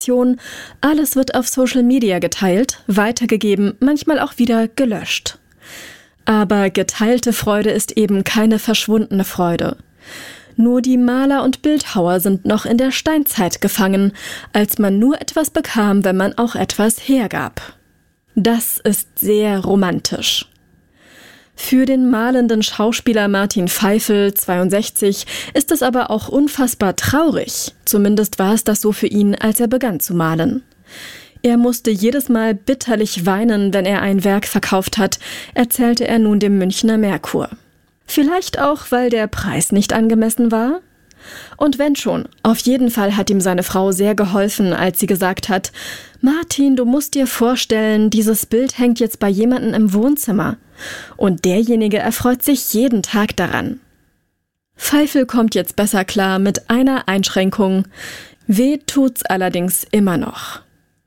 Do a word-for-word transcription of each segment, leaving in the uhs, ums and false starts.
Alles wird auf Social Media geteilt, weitergegeben, manchmal auch wieder gelöscht. Aber geteilte Freude ist eben keine verschwundene Freude. Nur die Maler und Bildhauer sind noch in der Steinzeit gefangen, als man nur etwas bekam, wenn man auch etwas hergab. Das ist sehr romantisch. Für den malenden Schauspieler Martin Pfeifl, zweiundsechzig, ist es aber auch unfassbar traurig. Zumindest war es das so für ihn, als er begann zu malen. Er musste jedes Mal bitterlich weinen, wenn er ein Werk verkauft hat, erzählte er nun dem Münchner Merkur. Vielleicht auch, weil der Preis nicht angemessen war? Und wenn schon, auf jeden Fall hat ihm seine Frau sehr geholfen, als sie gesagt hat: Martin, du musst dir vorstellen, dieses Bild hängt jetzt bei jemandem im Wohnzimmer. Und derjenige erfreut sich jeden Tag daran. Pfeifl kommt jetzt besser klar mit einer Einschränkung. Weh tut's allerdings immer noch.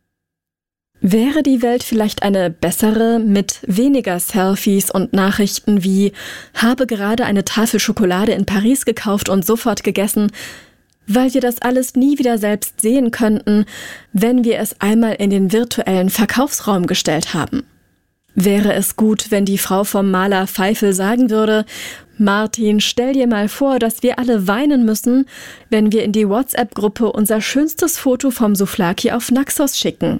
Wäre die Welt vielleicht eine bessere mit weniger Selfies und Nachrichten wie „habe gerade eine Tafel Schokolade in Paris gekauft und sofort gegessen", weil wir das alles nie wieder selbst sehen könnten, wenn wir es einmal in den virtuellen Verkaufsraum gestellt haben? Wäre es gut, wenn die Frau vom Maler Pfeifl sagen würde: Martin, stell dir mal vor, dass wir alle weinen müssen, wenn wir in die WhatsApp-Gruppe unser schönstes Foto vom Souvlaki auf Naxos schicken.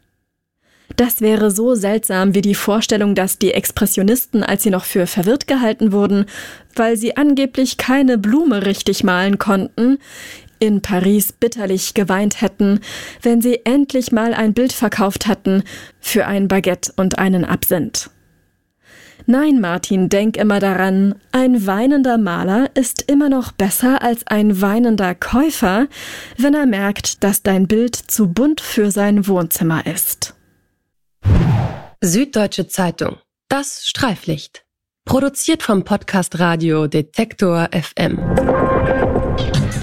Das wäre so seltsam wie die Vorstellung, dass die Expressionisten, als sie noch für verwirrt gehalten wurden, weil sie angeblich keine Blume richtig malen konnten, in Paris bitterlich geweint hätten, wenn sie endlich mal ein Bild verkauft hatten für ein Baguette und einen Absinth. Nein, Martin, denk immer daran, ein weinender Maler ist immer noch besser als ein weinender Käufer, wenn er merkt, dass dein Bild zu bunt für sein Wohnzimmer ist. Süddeutsche Zeitung. Das Streiflicht. Produziert vom Podcast Radio Detektor F M.